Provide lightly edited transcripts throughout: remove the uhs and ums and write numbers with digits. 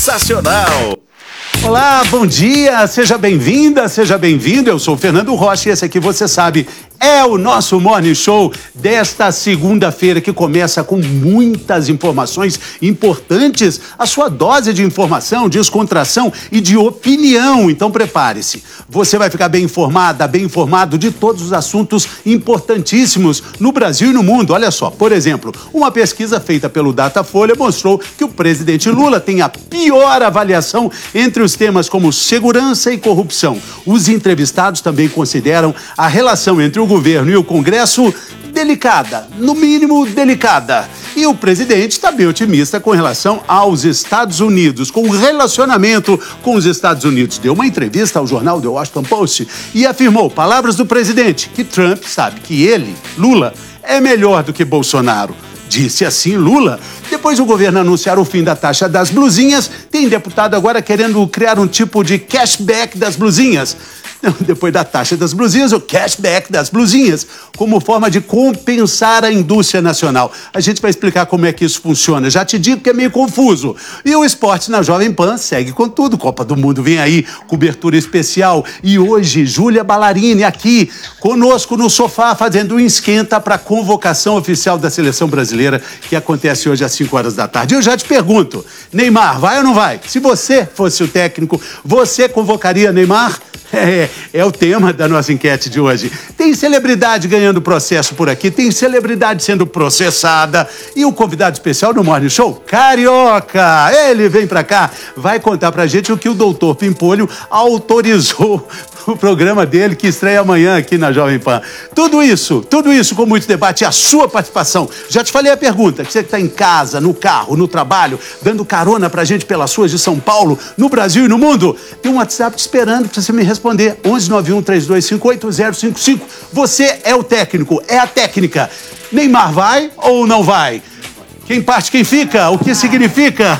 sensacional. Olá, bom dia, seja bem-vinda, seja bem-vindo. Eu sou o Fernando Rocha e esse aqui, você sabe, é o nosso Morning Show desta segunda-feira, que começa com muitas informações importantes, a sua dose de informação, descontração e de opinião. Então prepare-se, você vai ficar bem informada, bem informado de todos os assuntos importantíssimos no Brasil e no mundo. Olha só, por exemplo, uma pesquisa feita pelo Datafolha mostrou que o presidente Lula tem a pior avaliação entre os temas como segurança e corrupção. Os entrevistados também consideram a relação entre o governo e o Congresso delicada, no mínimo delicada. E o presidente está bem otimista com relação aos Estados Unidos, com o relacionamento com os Estados Unidos. Deu uma entrevista ao jornal The Washington Post e afirmou, palavras do presidente, que Trump sabe que ele, Lula, é melhor do que Bolsonaro. Disse assim Lula. Depois do governo anunciar o fim da taxa das blusinhas, tem deputado agora querendo criar um tipo de cashback das blusinhas. Depois da taxa das blusinhas, o cashback das blusinhas, como forma de compensar a indústria nacional. A gente vai explicar como é que isso funciona. Já te digo que é meio confuso. E o esporte na Jovem Pan segue com tudo. Copa do Mundo vem aí, cobertura especial. E hoje, Júlia Ballarini aqui conosco no sofá, fazendo um esquenta para a convocação oficial da Seleção Brasileira, que acontece hoje às 5 horas da tarde. Eu já te pergunto, Neymar, vai ou não vai? Se você fosse o técnico, você convocaria Neymar? É o tema da nossa enquete de hoje. Tem celebridade ganhando processo por aqui, tem celebridade sendo processada. E o convidado especial no Morning Show, Carioca. Ele vem pra cá, vai contar pra gente o que o doutor Pimpolho autorizou o programa dele, que estreia amanhã aqui na Jovem Pan. Tudo isso com muito debate e a sua participação. Já te falei a pergunta, que você que está em casa, no carro, no trabalho, dando carona pra gente pelas ruas de São Paulo, no Brasil e no mundo, tem um WhatsApp te esperando pra você me responder. 1191-3258-055. Você é o técnico, é a técnica. Neymar vai ou não vai? Quem parte, quem fica? O que significa?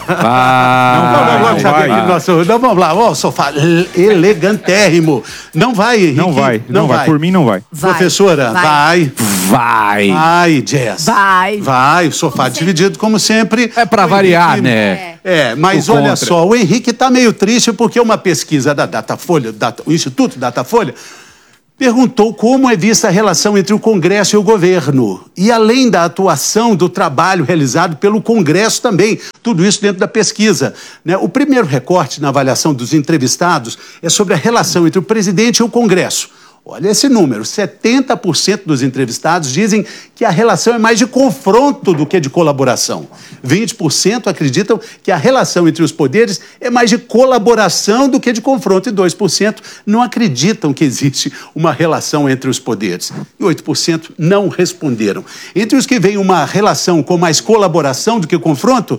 Vamos lá, ó, sofá elegantérrimo. Não vai, Henrique? Não vai. Por mim não vai. Professora, vai. Vai, Jess. Vai. O sofá dividido, como sempre. É pra variar, né? Mas olha só, o Henrique tá meio triste porque uma pesquisa da Datafolha, o Instituto Datafolha, perguntou como é vista a relação entre o Congresso e o governo. E além da atuação, do trabalho realizado pelo Congresso também. Tudo isso dentro da pesquisa, né? O primeiro recorte na avaliação dos entrevistados é sobre a relação entre o presidente e o Congresso. Olha esse número, 70% dos entrevistados dizem que a relação é mais de confronto do que de colaboração. 20% acreditam que a relação entre os poderes é mais de colaboração do que de confronto e 2% não acreditam que existe uma relação entre os poderes. E 8% não responderam. Entre os que veem uma relação com mais colaboração do que confronto,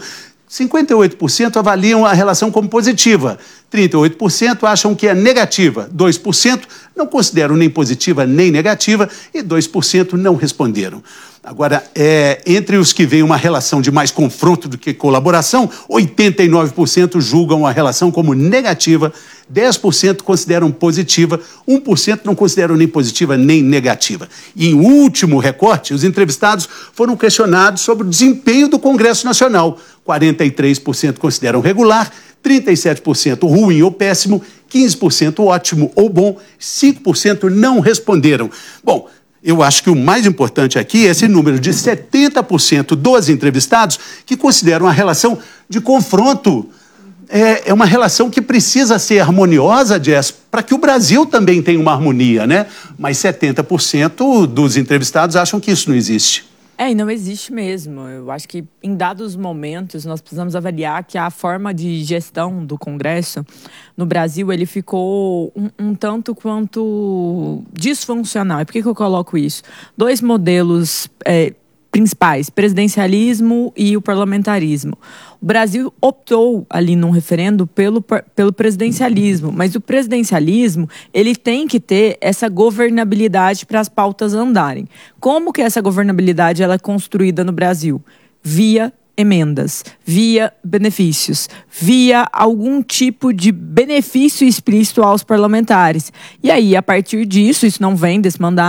58% avaliam a relação como positiva, 38% acham que é negativa, 2% não consideram nem positiva nem negativa e 2% não responderam. Agora, entre os que veem uma relação de mais confronto do que colaboração, 89% julgam a relação como negativa, 10% consideram positiva, 1% não consideram nem positiva nem negativa. E em último recorte, os entrevistados foram questionados sobre o desempenho do Congresso Nacional. 43% consideram regular, 37% ruim ou péssimo, 15% ótimo ou bom, 5% não responderam. Bom, eu acho que o mais importante aqui é esse número de 70% dos entrevistados que consideram a relação de confronto. É uma relação que precisa ser harmoniosa, Jess, para que o Brasil também tenha uma harmonia, né? Mas 70% dos entrevistados acham que isso não existe. E não existe mesmo. Eu acho que em dados momentos nós precisamos avaliar que a forma de gestão do Congresso no Brasil, ele ficou um tanto quanto disfuncional. E por que eu coloco isso? Dois modelos principais, presidencialismo e o parlamentarismo. O Brasil optou ali num referendo pelo presidencialismo, mas o presidencialismo, ele tem que ter essa governabilidade para as pautas andarem. Como que essa governabilidade ela é construída no Brasil? Via emendas, via benefícios, via algum tipo de benefício explícito aos parlamentares. E aí, a partir disso, isso não vem desse mandato,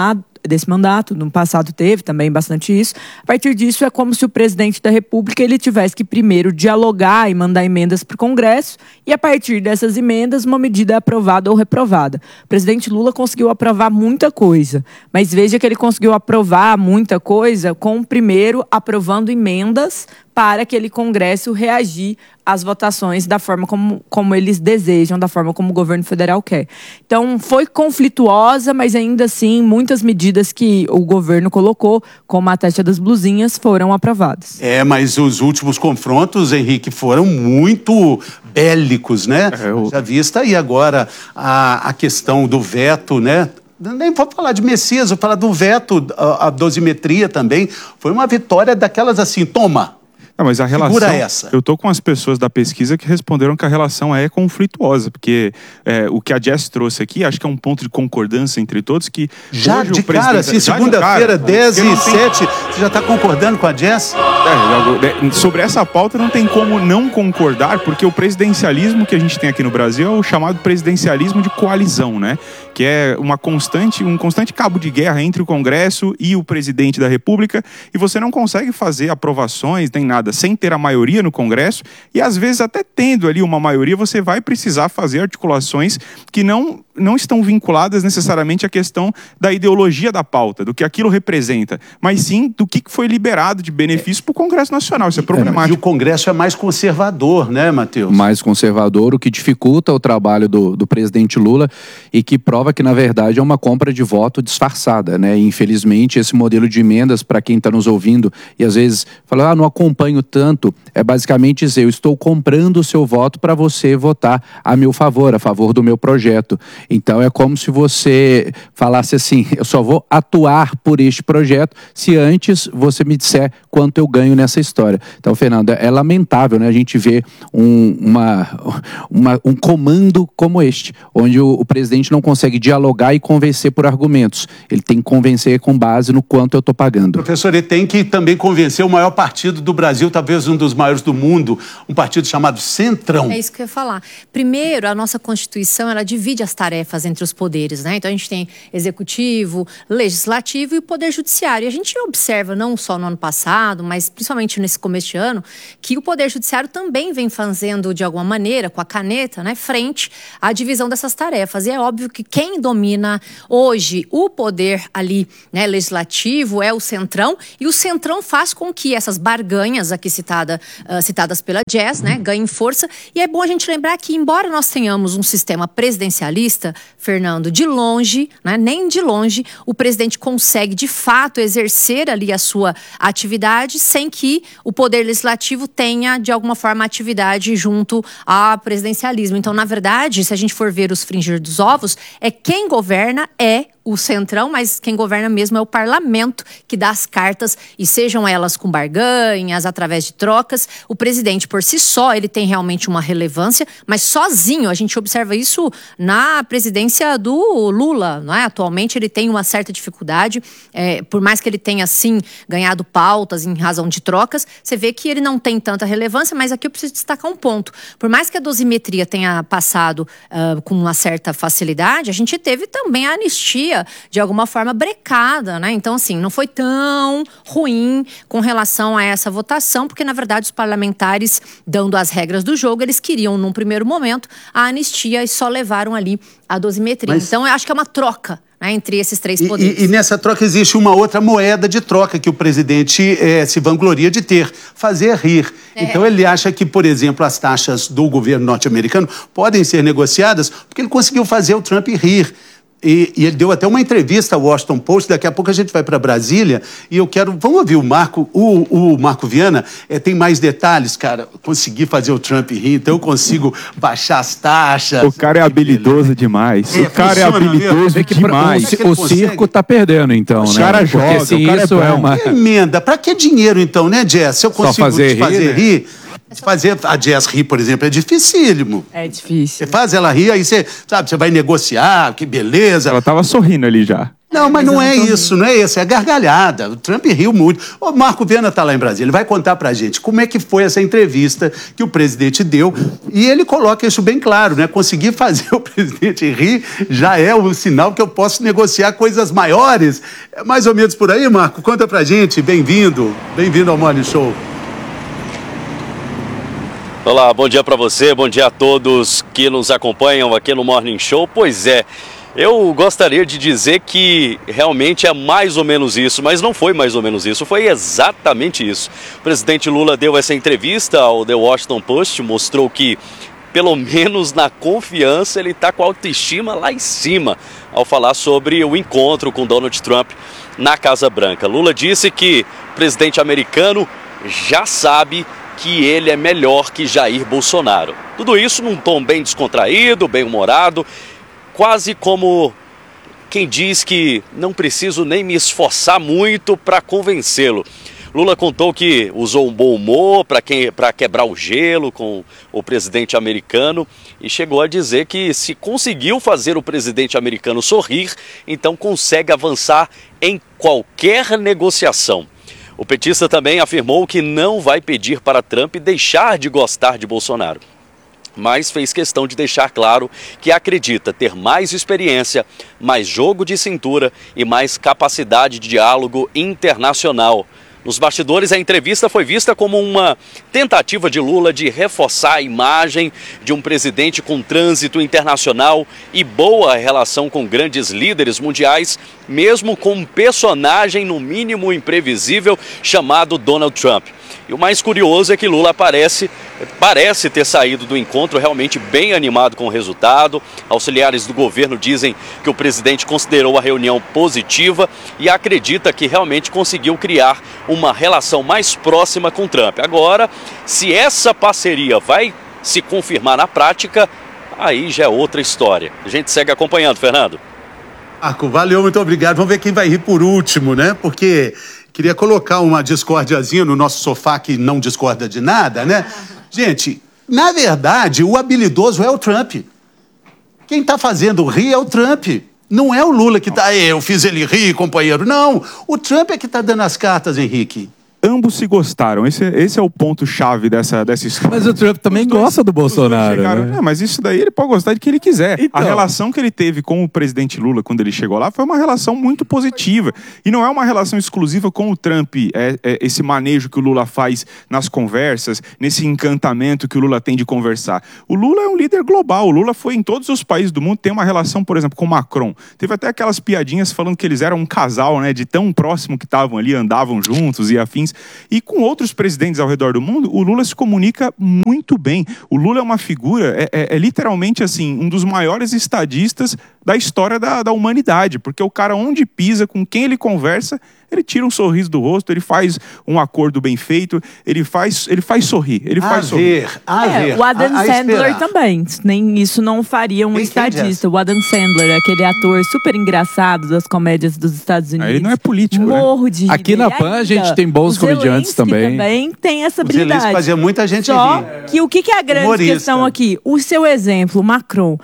desse mandato, no passado teve também bastante isso. A partir disso, é como se o presidente da República ele tivesse que primeiro dialogar e mandar emendas para o Congresso, e a partir dessas emendas, uma medida é aprovada ou reprovada. O presidente Lula conseguiu aprovar muita coisa, mas veja que ele conseguiu aprovar muita coisa com primeiro aprovando emendas para aquele Congresso reagir às votações da forma como eles desejam, da forma como o governo federal quer. Então, foi conflituosa, mas ainda assim, muitas medidas que o governo colocou, como a taxa das blusinhas, foram aprovadas. Mas os últimos confrontos, Henrique, foram muito bélicos, né? Já vista, e agora a questão do veto, né? Nem vou falar de Messias, vou falar do veto, a dosimetria também. Foi uma vitória daquelas assim, toma. Não, mas a relação, segura essa. Eu tô com as pessoas da pesquisa que responderam que a relação é conflituosa, porque o que a Jess trouxe aqui, acho que é um ponto de concordância entre todos, que já hoje de o cara, assim, segunda-feira, 10h07, você já está concordando com a Jess? Sobre essa pauta não tem como não concordar, porque o presidencialismo que a gente tem aqui no Brasil é o chamado presidencialismo de coalizão, né? Que é um constante cabo de guerra entre o Congresso e o presidente da República, e você não consegue fazer aprovações, nem nada, sem ter a maioria no Congresso, e às vezes até tendo ali uma maioria, você vai precisar fazer articulações que não estão vinculadas necessariamente à questão da ideologia da pauta, do que aquilo representa, mas sim do que foi liberado de benefício para o Congresso Nacional. Isso é problemático. E o Congresso é mais conservador, né, Matheus? Mais conservador, o que dificulta o trabalho do presidente Lula e que prova que, na verdade, é uma compra de voto disfarçada, né? E, infelizmente, esse modelo de emendas, para quem está nos ouvindo e às vezes fala, não acompanho tanto, é basicamente dizer, eu estou comprando o seu voto para você votar a meu favor, a favor do meu projeto. Então é como se você falasse assim, eu só vou atuar por este projeto se antes você me disser quanto eu ganho nessa história. Então, Fernanda, é lamentável, né, a gente ver um comando como este, onde o presidente não consegue dialogar e convencer por argumentos. Ele tem que convencer com base no quanto eu estou pagando. Professor, ele tem que também convencer o maior partido do Brasil, talvez um dos maiores do mundo, um partido chamado Centrão. É isso que eu ia falar. Primeiro, a nossa Constituição, ela divide as tarefas entre os poderes, né? Então, a gente tem executivo, legislativo e o poder judiciário. E a gente observa, não só no ano passado, mas principalmente nesse começo de ano, que o poder judiciário também vem fazendo, de alguma maneira, com a caneta, né, frente à divisão dessas tarefas. E é óbvio que quem domina hoje o poder ali, né, legislativo é o Centrão, e o Centrão faz com que essas barganhas aqui citadas pela Jess, né, ganhem força. E é bom a gente lembrar que, embora nós tenhamos um sistema presidencialista, Fernando, de longe, né, nem de longe, o presidente consegue de fato exercer ali a sua atividade sem que o poder legislativo tenha, de alguma forma, atividade junto ao presidencialismo. Então, na verdade, se a gente for ver os fringir dos ovos, quem governa é o Centrão, mas quem governa mesmo é o parlamento, que dá as cartas, e sejam elas com barganhas, através de trocas. O presidente, por si só, ele tem realmente uma relevância, mas sozinho, a gente observa isso na presidência do Lula, não é? Atualmente ele tem uma certa dificuldade, por mais que ele tenha, sim, ganhado pautas em razão de trocas, você vê que ele não tem tanta relevância, mas aqui eu preciso destacar um ponto. Por mais que a dosimetria tenha passado com uma certa facilidade, a gente teve também a anistia de alguma forma brecada, né? Então, assim, não foi tão ruim com relação a essa votação, porque, na verdade, os parlamentares, dando as regras do jogo, eles queriam, num primeiro momento, a anistia e só levaram ali a dosimetria. Então, eu acho que é uma troca, né, entre esses três poderes. E nessa troca existe uma outra moeda de troca que o presidente se vangloria de ter, fazer rir. Então ele acha que, por exemplo, as taxas do governo norte-americano podem ser negociadas porque ele conseguiu fazer o Trump rir. E ele deu até uma entrevista ao Washington Post, daqui a pouco a gente vai para Brasília, e vamos ouvir o Marco Viana, tem mais detalhes, cara, consegui fazer o Trump rir, então eu consigo baixar as taxas. O cara é habilidoso demais. O cara é habilidoso demais. O circo tá perdendo, então, né? O cara joga, porque se isso é uma emenda, pra que dinheiro, então, né, Jess? Se eu consigo fazer rir, fazer a Jess rir, por exemplo, é dificílimo. É difícil. Você faz ela rir, aí você vai negociar, que beleza. Ela tava sorrindo ali já. Não, mas não é isso, não é isso, é gargalhada. O Trump riu muito. O Marco Viana está lá em Brasília, ele vai contar pra gente como é que foi essa entrevista que o presidente deu. E ele coloca isso bem claro, né? Conseguir fazer o presidente rir já é um sinal que eu posso negociar coisas maiores. É mais ou menos por aí, Marco? Conta pra gente. Bem-vindo. Bem-vindo ao Morning Show. Olá, bom dia para você, bom dia a todos que nos acompanham aqui no Morning Show. Pois é, eu gostaria de dizer que realmente é mais ou menos isso, mas não foi mais ou menos isso, foi exatamente isso. O presidente Lula deu essa entrevista ao The Washington Post, mostrou que, pelo menos na confiança, ele está com a autoestima lá em cima ao falar sobre o encontro com Donald Trump na Casa Branca. Lula disse que o presidente americano já sabe que ele é melhor que Jair Bolsonaro. Tudo isso num tom bem descontraído, bem humorado, quase como quem diz que não preciso nem me esforçar muito para convencê-lo. Lula contou que usou um bom humor para quebrar o gelo com o presidente americano e chegou a dizer que se conseguiu fazer o presidente americano sorrir, então consegue avançar em qualquer negociação. O petista também afirmou que não vai pedir para Trump deixar de gostar de Bolsonaro, mas fez questão de deixar claro que acredita ter mais experiência, mais jogo de cintura e mais capacidade de diálogo internacional. Nos bastidores, a entrevista foi vista como uma tentativa de Lula de reforçar a imagem de um presidente com trânsito internacional e boa relação com grandes líderes mundiais, mesmo com um personagem no mínimo imprevisível chamado Donald Trump. E o mais curioso é que Lula parece ter saído do encontro realmente bem animado com o resultado. Auxiliares do governo dizem que o presidente considerou a reunião positiva e acredita que realmente conseguiu criar uma relação mais próxima com Trump. Agora, se essa parceria vai se confirmar na prática, aí já é outra história. A gente segue acompanhando, Fernando. Marco, valeu, muito obrigado. Vamos ver quem vai rir por último, né? Porque queria colocar uma discórdiazinha no nosso sofá que não discorda de nada, né? Gente, na verdade, o habilidoso é o Trump. Quem está fazendo rir é o Trump. Não é o Lula que está, eu fiz ele rir, companheiro. Não, o Trump é que está dando as cartas, Henrique. Ambos se gostaram. Esse é o ponto-chave dessa história. Mas o Trump também gosta do Bolsonaro, né? Mas isso daí ele pode gostar de quem ele quiser. Então, a relação que ele teve com o presidente Lula quando ele chegou lá foi uma relação muito positiva. E não é uma relação exclusiva com o Trump, esse manejo que o Lula faz nas conversas, nesse encantamento que o Lula tem de conversar. O Lula é um líder global. O Lula foi em todos os países do mundo, tem uma relação, por exemplo, com o Macron. Teve até aquelas piadinhas falando que eles eram um casal, né? De tão próximo que estavam ali, andavam juntos e afins. E com outros presidentes ao redor do mundo, o Lula se comunica muito bem. O Lula é uma figura, literalmente assim, um dos maiores estadistas da história da humanidade, porque o cara onde pisa, com quem ele conversa, ele tira um sorriso do rosto, ele faz um acordo bem feito, ele faz sorrir. Ele faz sorrir. O Adam Sandler também. Nem isso não faria um estadista. O Adam Sandler, aquele ator super engraçado das comédias dos Estados Unidos. Ele não é político, Morro de aqui na PAN a gente tem bons comediantes também. Também tem essa habilidade. O Zelensky fazia muita gente Só rir. que o que é a grande Humorista. questão aqui? O seu exemplo, o Macron.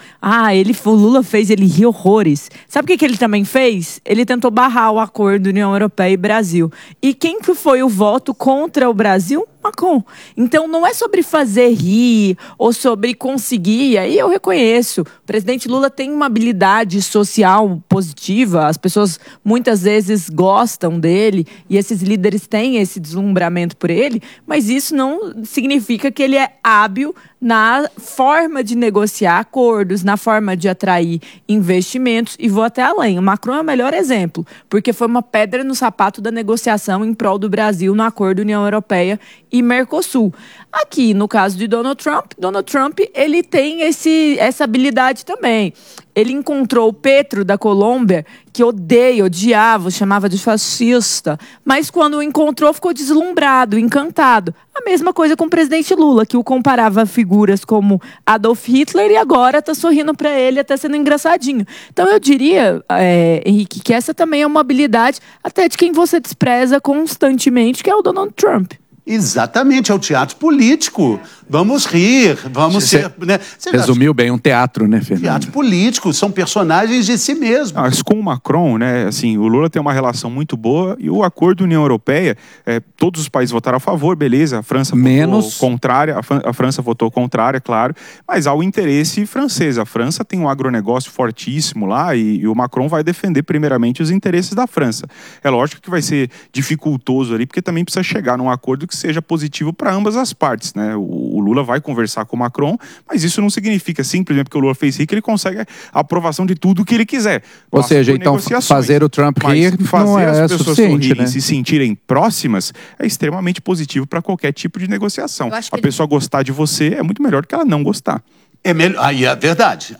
O Lula fez ele rir horrores. Sabe o que ele também fez? Ele tentou barrar o acordo União Europeia e Brasil. E quem que foi o voto contra o Brasil? Macron. Então não é sobre fazer rir ou sobre conseguir, aí eu reconheço. O presidente Lula tem uma habilidade social positiva, as pessoas muitas vezes gostam dele e esses líderes têm esse deslumbramento por ele, mas isso não significa que ele é hábil na forma de negociar acordos, na forma de atrair investimentos, e vou até além. O Macron é o melhor exemplo, porque foi uma pedra no sapato da negociação em prol do Brasil no acordo União Europeia e Mercosul. Aqui, no caso de Donald Trump, ele tem essa habilidade também. Ele encontrou o Petro da Colômbia, que odiava, chamava de fascista, mas quando o encontrou ficou deslumbrado, encantado. A mesma coisa com o presidente Lula, que o comparava a figuras como Adolf Hitler e agora está sorrindo para ele, até sendo engraçadinho. Então eu diria, Henrique, que essa também é uma habilidade até de quem você despreza constantemente, que é o Donald Trump. Exatamente, é o teatro político. Vamos rir, vamos ser... Né? Resumiu bem, um teatro, né, Fernando? Teatro político, são personagens de si mesmos. Mas com o Macron, né, assim, o Lula tem uma relação muito boa e o acordo União Europeia, todos os países votaram a favor, beleza, a França votou contrária, a França votou contrária, claro, mas há o interesse francês. A França tem um agronegócio fortíssimo lá e o Macron vai defender primeiramente os interesses da França. É lógico que vai ser dificultoso ali, porque também precisa chegar num acordo que seja positivo para ambas as partes, né? O Lula vai conversar com o Macron, mas isso não significa simplesmente porque o Lula fez que ele consegue a aprovação de tudo que ele quiser. Ou seja, então fazer o Trump rir não é as pessoas suficiente, né? E se sentirem próximas é extremamente positivo para qualquer tipo de negociação. A pessoa gostar de você é muito melhor do que ela não gostar. É melhor, aí é verdade,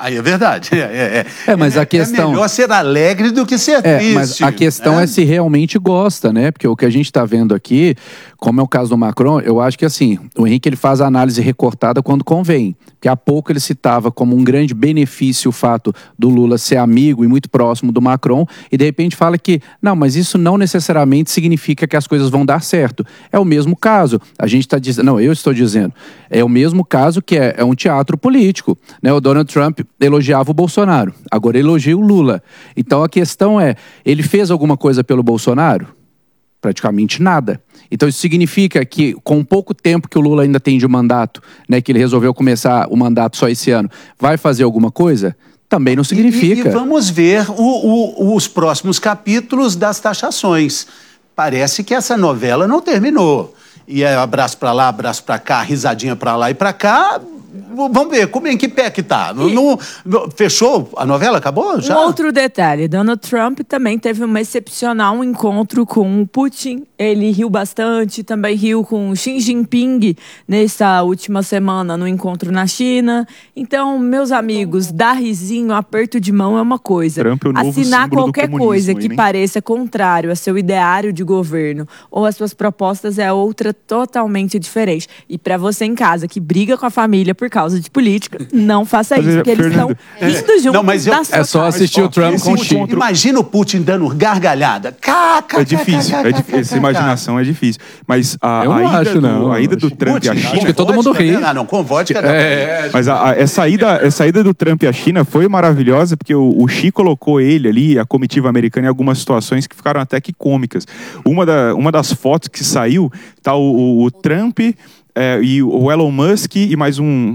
Mas a questão... É melhor ser alegre do que ser triste. Mas a questão é se realmente gosta, né? Porque o que a gente está vendo aqui, como é o caso do Macron, eu acho que assim, o Henrique ele faz a análise recortada quando convém. Porque há pouco ele citava como um grande benefício o fato do Lula ser amigo e muito próximo do Macron, e de repente fala que, não, mas isso não necessariamente significa que as coisas vão dar certo. É o mesmo caso. A gente está dizendo, não, eu estou dizendo, é o mesmo caso que é um teatro político, né? O Donald Trump elogiava o Bolsonaro, agora elogia o Lula. Então a questão é, ele fez alguma coisa pelo Bolsonaro? Praticamente nada. Então isso significa que com pouco tempo que o Lula ainda tem de mandato, né, que ele resolveu começar o mandato só esse ano, vai fazer alguma coisa? Também não significa. E vamos ver os próximos capítulos das taxações. Parece que essa novela não terminou. E é abraço para lá, abraço para cá, risadinha para lá e para cá. Vamos ver, em que pé que tá? Fechou? A novela acabou já? Um outro detalhe, Donald Trump também teve um excepcional encontro com o Putin. Ele riu bastante, também riu com Xi Jinping nessa última semana no encontro na China. Então, meus amigos, dar risinho, aperto de mão é uma coisa. Trump é o novo assinar qualquer coisa que né? pareça contrário a seu ideário de governo ou às suas propostas é outra totalmente diferente. E para você em casa que briga com a família por causa de política, não faça isso, porque eles estão rindo juntos. Não, mas é só assistir o Trump com o Xi. Imagina o Putin dando gargalhada. É difícil, essa imaginação é difícil. Mas a ida do Trump à China... Acho que todo mundo ri. Não, com vodka. Mas essa ida do Trump à China foi maravilhosa, porque o Xi colocou ele ali, a comitiva americana, em algumas situações que ficaram até que cômicas. Uma das fotos que saiu, tá o Trump... e o Elon Musk e mais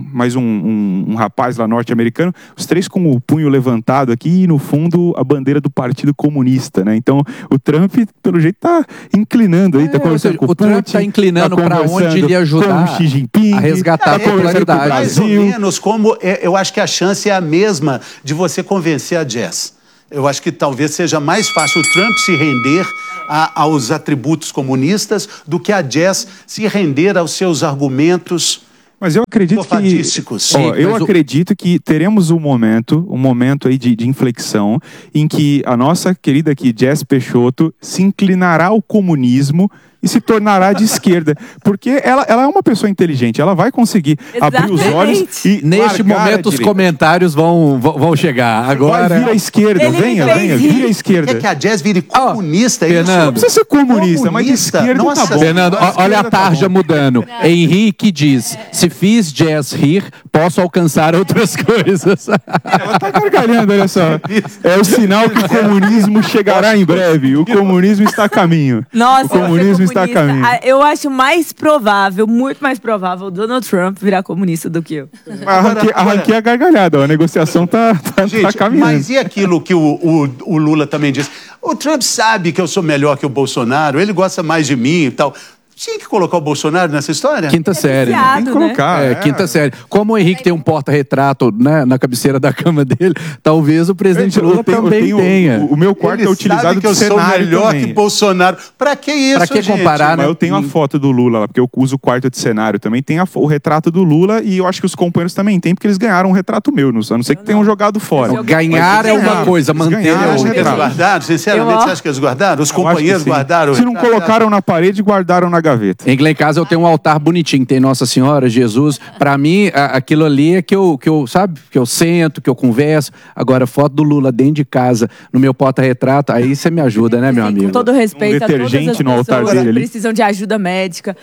um rapaz lá norte-americano, os três com o punho levantado aqui e no fundo a bandeira do Partido Comunista, né? Então o Trump, pelo jeito, tá inclinando aí, tá conversando com o Putin, Trump tá inclinando para onde ele ajudar com o Xi Jinping, a resgatar a popularidade. Mais ou menos como eu acho que a chance é a mesma de você convencer a Jess. Eu acho que talvez seja mais fácil o Trump se render aos atributos comunistas do que a Jess se render aos seus argumentos. Mas eu acredito acredito que teremos um momento aí de inflexão em que a nossa querida aqui Jess Peixoto se inclinará ao comunismo e se tornará de esquerda. Porque ela é uma pessoa inteligente, ela vai conseguir abrir os olhos e neste momento os comentários vão chegar. Agora vai vir a esquerda, venha, vira a esquerda. Quer que a Jess vire comunista? Fernando, não precisa ser comunista, mas de esquerda tá bom. Fernando, olha a tarja mudando. Henrique diz, se fiz Jess rir, posso alcançar outras coisas. Ela tá gargalhando, olha só. É o sinal que o comunismo chegará em breve. O comunismo está a caminho. Nossa, o comunismo está a caminho. Eu acho mais provável, muito mais provável, Donald Trump virar comunista do que eu. Arranquei a gargalhada, a negociação tá caminhando. Mas e aquilo que o Lula também disse? O Trump sabe que eu sou melhor que o Bolsonaro, ele gosta mais de mim e tal. Tinha que colocar o Bolsonaro nessa história? Quinta série. Viciado, tem que colocar. Né? Quinta série. Como o Henrique tem um porta-retrato, né, na cabeceira da cama dele, talvez o presidente Lula também tenha. O meu quarto é utilizado que eu sou melhor também. Que Bolsonaro. Pra que isso, pra que gente? comparar, né? Mas eu tenho a foto do Lula lá, porque eu uso o quarto de cenário também. Tem o retrato do Lula e eu acho que os companheiros também têm, porque eles ganharam um retrato meu, a não ser que tenham jogado fora. Ganhar é uma coisa, manter é outra. Eles guardaram? Sinceramente, você acha que eles guardaram? Os companheiros guardaram? Se não colocaram na parede, guardaram na gaveta. Lá em casa eu tenho um altar bonitinho, tem Nossa Senhora, Jesus. Pra mim, aquilo ali é que eu sento, que eu converso. Agora, foto do Lula dentro de casa, no meu porta-retrato, aí você me ajuda, né, meu amigo? Com todo respeito a todas as no altar pessoas dele que ali. precisam de ajuda médica.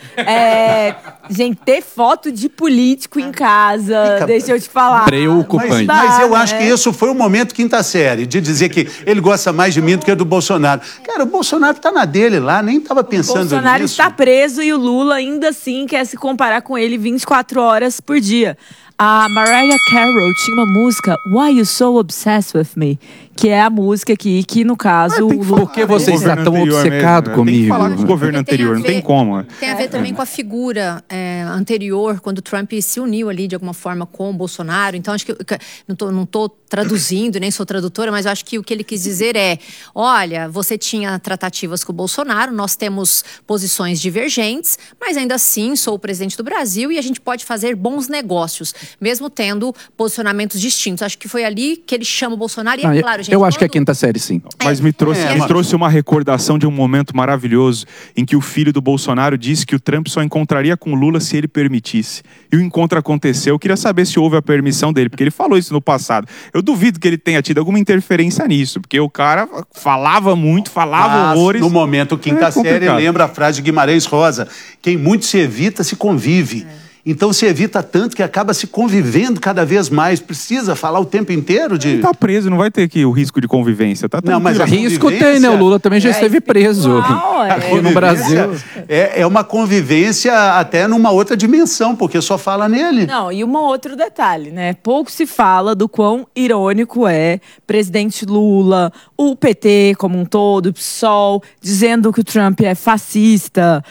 Gente, ter foto de político em casa, deixa eu te falar. Preocupante. Mas eu acho que isso foi o momento quinta série, de dizer que ele gosta mais de mim do que do Bolsonaro. Cara, o Bolsonaro tá na dele lá, nem tava pensando nisso. O Bolsonaro está preso e o Lula ainda assim quer se comparar com ele 24 horas por dia. A Mariah Carey tinha uma música, Why You So Obsessed With Me? Que é a música aqui, que no caso... Por que você está tão obcecado comigo? Tem que falar com o governo anterior, não tem como. Tem a ver também com a figura anterior, quando o Trump se uniu ali de alguma forma com o Bolsonaro. Então, acho que não tô traduzindo, nem sou tradutora, mas eu acho que o que ele quis dizer é, olha, você tinha tratativas com o Bolsonaro, nós temos posições divergentes, mas ainda assim sou o presidente do Brasil e a gente pode fazer bons negócios, mesmo tendo posicionamentos distintos. Acho que foi ali que ele chama o Bolsonaro e claro, gente, eu acho que é quinta série, sim. Mas me trouxe uma recordação de um momento maravilhoso em que o filho do Bolsonaro disse que o Trump só encontraria com o Lula se ele permitisse. E o encontro aconteceu. Eu queria saber se houve a permissão dele, porque ele falou isso no passado. Eu duvido que ele tenha tido alguma interferência nisso, porque o cara falava muito, falava horrores. No momento quinta série, lembra a frase de Guimarães Rosa: quem muito se evita, se convive. Então se evita tanto que acaba se convivendo cada vez mais. Precisa falar o tempo inteiro de... Ele tá preso, não vai ter aqui o risco de convivência. Tá não, mas a risco tem, né? O Lula também já esteve preso aqui no Brasil. É uma convivência até numa outra dimensão, porque só fala nele. Não, e um outro detalhe, né? Pouco se fala do quão irônico é presidente Lula, o PT como um todo, o PSOL, dizendo que o Trump é fascista,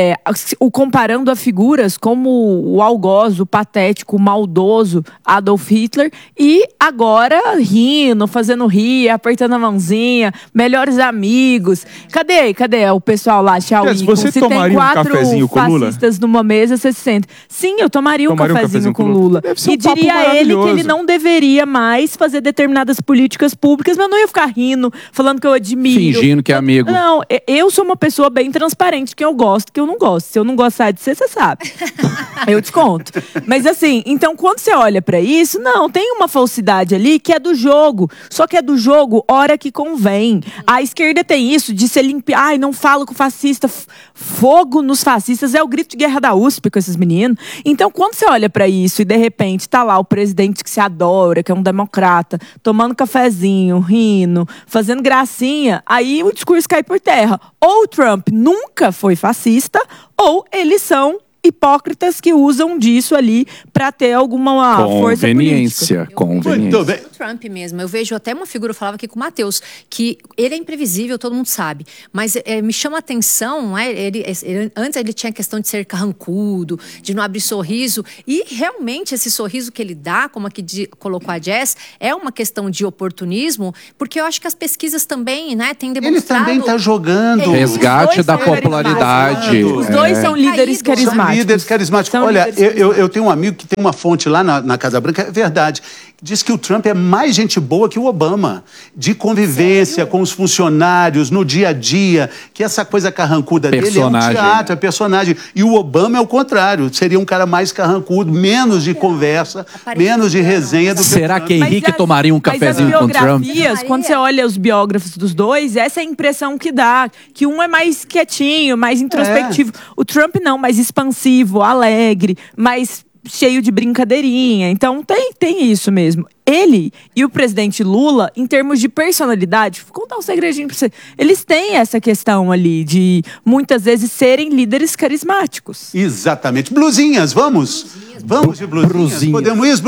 o comparando a figuras como o algoz, o patético, o maldoso Adolf Hitler, e agora rindo, fazendo rir, apertando a mãozinha, melhores amigos. Cadê o pessoal lá, Tchau, você se tomaria tem 4 cafezinho com Lula? fascistas numa mesa, você se sente. Sim, eu tomaria um cafezinho com Lula. E diria a ele que ele não deveria mais fazer determinadas políticas públicas, mas eu não ia ficar rindo, falando que eu admiro. Fingindo que é amigo. Não, eu sou uma pessoa bem transparente, que eu gosto, que eu não gosto. Se eu não gostar de você sabe. Eu te conto. Mas assim, então quando você olha pra isso, não, tem uma falsidade ali que é do jogo. Só que é do jogo hora que convém. A esquerda tem isso de se limpar. Ai, não falo com fascista. Fogo nos fascistas é o grito de guerra da USP com esses meninos. Então quando você olha pra isso e de repente tá lá o presidente que se adora, que é um democrata, tomando cafezinho, rindo, fazendo gracinha, aí o discurso cai por terra. Ou o Trump nunca foi fascista, ou eles são hipócritas que usam disso ali para ter alguma força política. Muito bem. O Trump mesmo. Eu vejo até uma figura, eu falava aqui com o Matheus, que ele é imprevisível, todo mundo sabe. Mas me chama a atenção, não é? Antes ele tinha a questão de ser carrancudo, de não abrir sorriso. E realmente esse sorriso que ele dá, como aqui colocou a Jess, é uma questão de oportunismo, porque eu acho que as pesquisas também, né, têm demonstrado... Ele também está jogando. Resgate da popularidade. Os dois são líderes carismáticos. Líderes carismáticos. Olha, eu tenho um amigo que tem uma fonte lá na Casa Branca, é verdade, diz que o Trump é mais gente boa que o Obama, de convivência com os funcionários, no dia a dia, que essa coisa carrancuda dele é um teatro, é personagem. E o Obama é o contrário, seria um cara mais carrancudo, menos de conversa, menos de resenha do que Será que Henrique tomaria um cafezinho com o Trump? Quando você olha os biógrafos dos dois, essa é a impressão que dá, que um é mais quietinho, mais introspectivo. O Trump não, mais expansivo, alegre, mais cheio de brincadeirinha. Então tem isso mesmo. Ele e o presidente Lula, em termos de personalidade, vou contar um segredinho pra você, eles têm essa questão ali de, muitas vezes, serem líderes carismáticos. Exatamente. Blusinhas, vamos? Vamos de blusinhas. Podemos ir,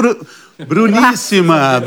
Bruníssima.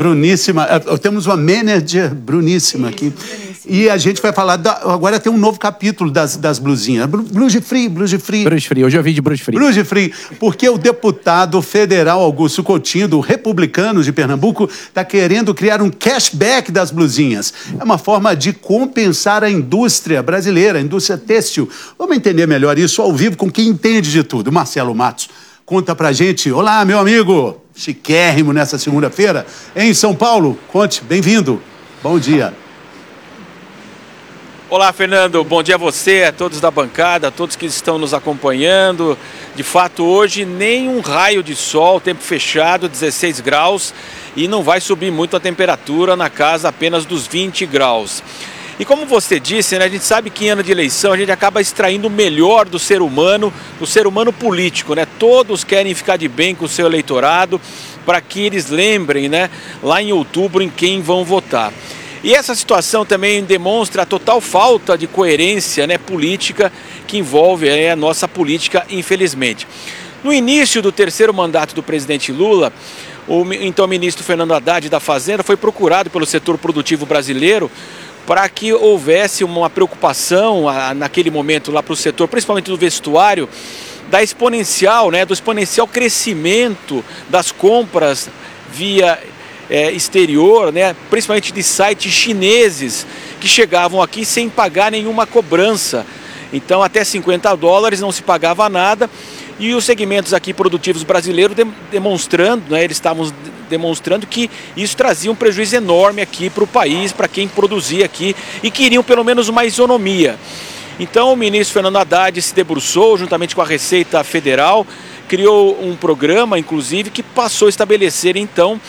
Temos uma manager bruníssima aqui. E a gente vai falar, agora tem um novo capítulo das blusinhas. Blues free. Blues free, hoje eu vi de blues free. Blues free, porque o deputado federal Augusto Coutinho, do Republicanos de Pernambuco, está querendo criar um cashback das blusinhas. É uma forma de compensar a indústria brasileira, a indústria têxtil. Vamos entender melhor isso ao vivo com quem entende de tudo. Marcelo Matos, conta pra gente. Olá, meu amigo, chiquérrimo nessa segunda-feira, em São Paulo. Conte, bem-vindo. Bom dia. Olá, Fernando. Bom dia a você, a todos da bancada, a todos que estão nos acompanhando. De fato, hoje nem um raio de sol, tempo fechado, 16 graus e não vai subir muito a temperatura, na casa apenas dos 20 graus. E como você disse, né, a gente sabe que em ano de eleição a gente acaba extraindo o melhor do ser humano político, né? Todos querem ficar de bem com o seu eleitorado para que eles lembrem, né, lá em outubro em quem vão votar. E essa situação também demonstra a total falta de coerência, né, política que envolve a nossa política, infelizmente. No início do terceiro mandato do presidente Lula, o então ministro Fernando Haddad da Fazenda foi procurado pelo setor produtivo brasileiro para que houvesse uma preocupação naquele momento lá para o setor, principalmente do vestuário, da exponencial, né, do exponencial crescimento das compras via exterior, né, principalmente de sites chineses que chegavam aqui sem pagar nenhuma cobrança. Então até $50 não se pagava nada e os segmentos aqui produtivos brasileiros demonstrando, né, eles estavam demonstrando que isso trazia um prejuízo enorme aqui para o país, para quem produzia aqui e queriam pelo menos uma isonomia. Então o ministro Fernando Haddad se debruçou juntamente com a Receita Federal, criou um programa, inclusive, que passou a estabelecer, então,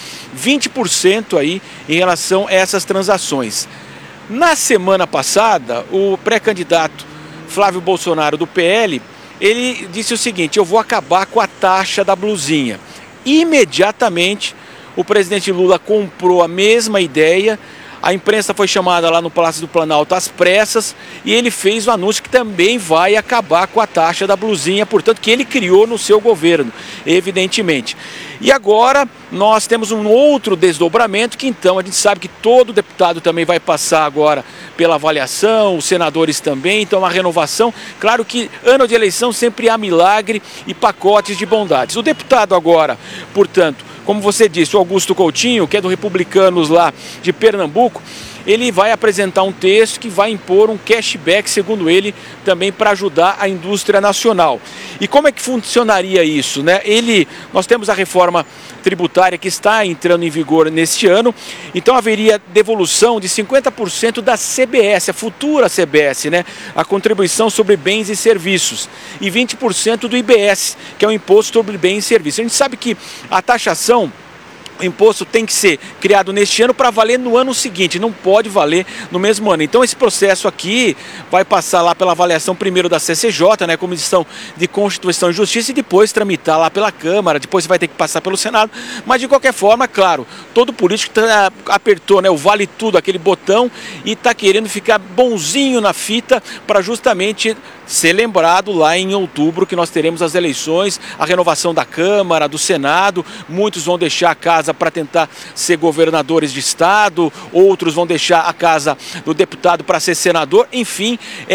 20% aí em relação a essas transações. Na semana passada, o pré-candidato Flávio Bolsonaro, do PL, ele disse o seguinte: eu vou acabar com a taxa da blusinha. Imediatamente, o presidente Lula comprou a mesma ideia. A imprensa foi chamada lá no Palácio do Planalto às pressas e ele fez o anúncio que também vai acabar com a taxa da blusinha, portanto, que ele criou no seu governo, evidentemente. E agora nós temos um outro desdobramento que então a gente sabe que todo deputado também vai passar agora pela avaliação, os senadores também, então uma renovação. Claro que ano de eleição sempre há milagre e pacotes de bondades. O deputado agora, portanto, como você disse, o Augusto Coutinho, que é do Republicanos lá de Pernambuco, ele vai apresentar um texto que vai impor um cashback, segundo ele, também para ajudar a indústria nacional. E como é que funcionaria isso, né? Nós temos a reforma tributária que está entrando em vigor neste ano, então haveria devolução de 50% da CBS, a futura CBS, né? A contribuição sobre bens e serviços, e 20% do IBS, que é o Imposto sobre Bens e Serviços. A gente sabe que a taxação, o imposto tem que ser criado neste ano para valer no ano seguinte, não pode valer no mesmo ano. Então esse processo aqui vai passar lá pela avaliação primeiro da CCJ, né, Comissão de Constituição e Justiça, e depois tramitar lá pela Câmara, depois vai ter que passar pelo Senado. Mas de qualquer forma, claro, todo político apertou, né, o vale tudo, aquele botão, e está querendo ficar bonzinho na fita para justamente ser lembrado lá em outubro que nós teremos as eleições, a renovação da Câmara, do Senado. Muitos vão deixar a casa para tentar ser governadores de estado, outros vão deixar a casa do deputado para ser senador. Enfim,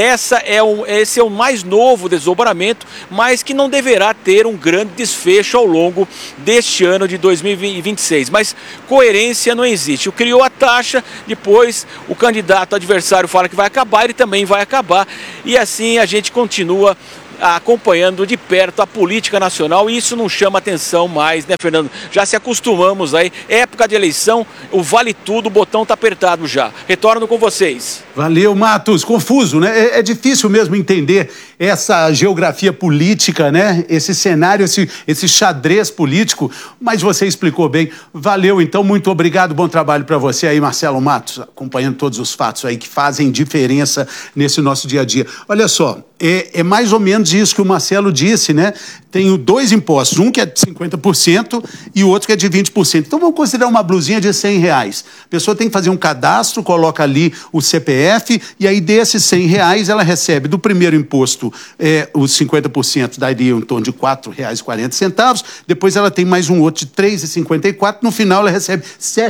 esse é o mais novo desdobramento, mas que não deverá ter um grande desfecho ao longo deste ano de 2026. Mas coerência não existe. Criou a taxa, depois o candidato adversário fala que vai acabar, ele também vai acabar, e assim a gente continua acompanhando de perto a política nacional, e isso não chama atenção mais, né, Fernando? Já se acostumamos aí, época de eleição, o vale tudo, o botão está apertado já. Retorno com vocês. Valeu, Matos. Confuso, né? É difícil mesmo entender essa geografia política, né? Esse cenário, esse xadrez político, mas você explicou bem. Valeu, então, muito obrigado, bom trabalho para você aí, Marcelo Matos, acompanhando todos os fatos aí que fazem diferença nesse nosso dia a dia. Olha só, é mais ou menos isso que o Marcelo disse, né? Tenho dois impostos, um que é de 50% e o outro que é de 20%. Então vamos considerar uma blusinha de R$100. A pessoa tem que fazer um cadastro, coloca ali o CPF e aí desses R$100 ela recebe do primeiro imposto os 50%, daria em torno de R$4,40. Depois ela tem mais um outro de R$3,54. No final ela recebe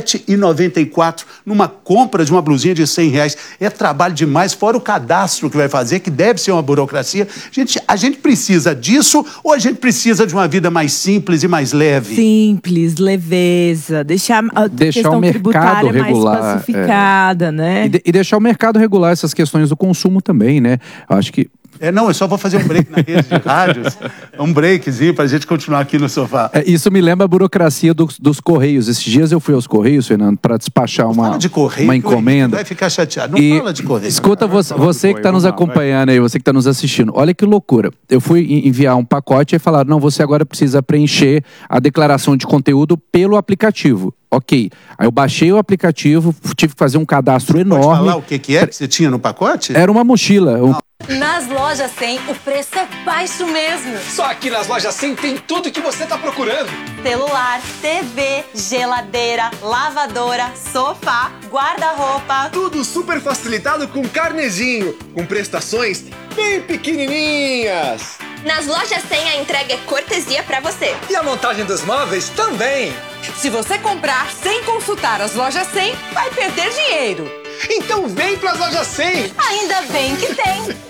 R$7,94 numa compra de uma blusinha de R$100. É trabalho demais, fora o cadastro que vai fazer, que deve ser uma burocracia. A gente precisa disso ou a gente precisa de uma vida mais simples e mais leve? Simples, leveza, deixar a questão o mercado regular, mais pacificada, né? E deixar o mercado regular essas questões do consumo também, né? Eu acho que Não, eu só vou fazer um break na rede de rádios. Um breakzinho pra gente continuar aqui no sofá. Isso me lembra a burocracia dos Correios. Esses dias eu fui aos Correios, Fernando, para despachar uma encomenda. Vai ficar chateado. Não fala de Correio. Escuta, você que está nos acompanhando aí, você que está nos assistindo. Olha que loucura. Eu fui enviar um pacote e falaram, não, você agora precisa preencher a declaração de conteúdo pelo aplicativo. Ok. Aí eu baixei o aplicativo, tive que fazer um cadastro enorme. Pode falar o que é que você tinha no pacote? Era uma mochila. Nas lojas 100, o preço é baixo mesmo. Só aqui nas lojas 100 tem tudo que você tá procurando. Celular, TV, geladeira, lavadora, sofá, guarda-roupa. Tudo super facilitado com carnezinho, com prestações bem pequenininhas. Nas lojas 100 a entrega é cortesia pra você. E a montagem dos móveis também. Se você comprar sem consultar as lojas 100, vai perder dinheiro. Então vem pras lojas 100. Ainda bem que tem.